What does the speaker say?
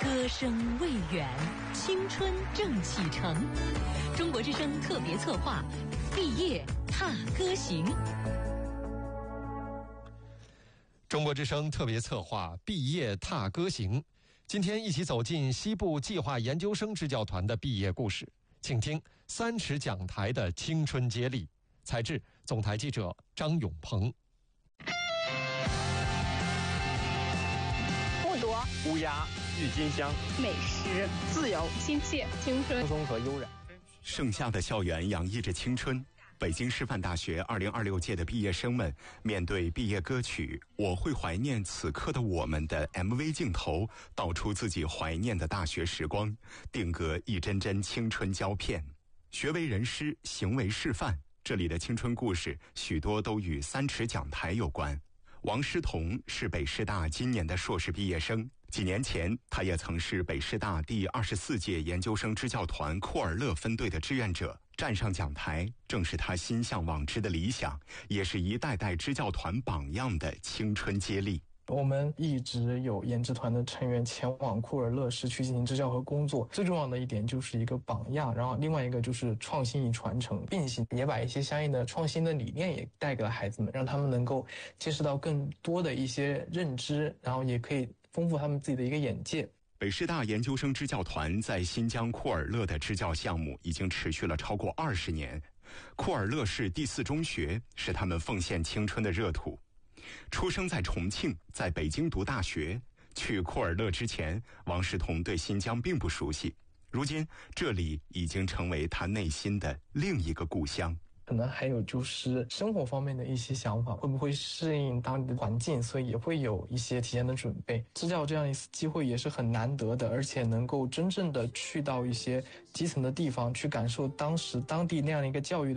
歌声未远，青春正启程。中国之声特别策划，毕业踏歌行。 中国之声特别策划，毕业踏歌行。今天一起走进西部计划研究生支教团的毕业故事，请听3尺讲台的青春接力。采制总台记者张永鹏。 木铎、 乌鸦、郁金香、 美食、自由、亲切、青春、 轻松和悠然。 盛夏的校园洋溢着青春。北京师范大学2026届的毕业生们面对毕业歌曲《我会怀念此刻的我们》的 MV 镜头，道出自己怀念的大学时光，定格一帧帧青春胶片。学为人师，行为示范，这里的青春故事许多都与3尺讲台有关。王诗彤是北师大今年的硕士毕业生，几年前他也曾是北师大第24届研究生支教团库尔勒分队的志愿者。站上讲台，正是他心向往之的理想，也是一代代支教团榜样的青春接力。 我们一直有研支团的成员前往库尔勒市区进行支教和工作，最重要的一点就是一个榜样，然后另外一个就是创新与传承并行，也把一些相应的创新的理念也带给了孩子们，让他们能够接触到更多的一些认知，然后也可以丰富他们自己的一个眼界。 北师大研究生支教团在新疆库尔勒的支教项目已经持续了超过20年。库尔勒市第4中学是他们奉献青春的热土。出生在重庆，在北京读大学。去库尔勒之前，王诗彤对新疆并不熟悉，如今这里已经成为他内心的另一个故乡。 可能还有就是生活方面的一些想法，会不会适应当地的环境，所以也会有一些提前的准备。支教这样一次机会也是很难得的，而且能够真正的去到一些基层的地方，去感受当时当地那样的一个教育的